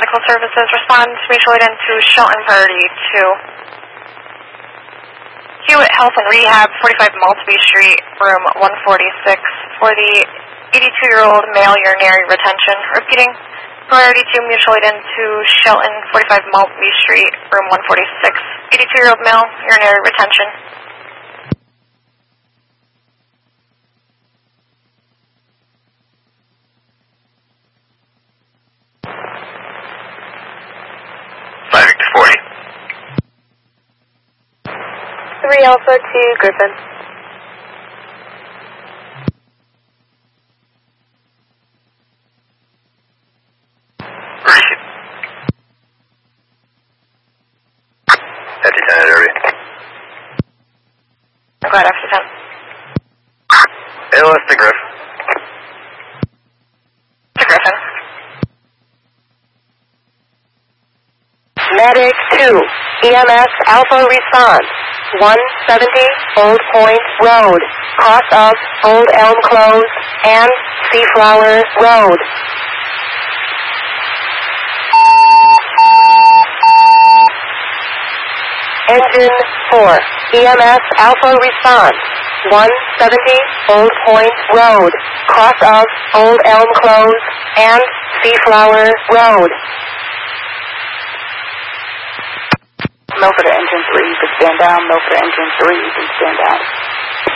Medical Services, respond mutual aid into Shelton Priority 2. Hewitt Health and Rehab, 45 Maltby Street, room 146, for the 82-year-old male urinary retention. Repeating, Priority 2 mutual aid into Shelton, 45 Maltby Street, room 146, 82-year-old male urinary retention. Victor 40. 3 Alpha to Griffin. After 10 at Derby. Go ahead, after 10. ALS to Griff. To Griffin. Medic 2, EMS Alpha response, 170 Old Point Road, cross of Old Elm Close and Seaflower Road. Engine 4, EMS Alpha response, 170 Old Point Road, cross of Old Elm Close and Seaflower Road. Milford Engine 3, you can stand down. Milford Engine 3, you can stand down.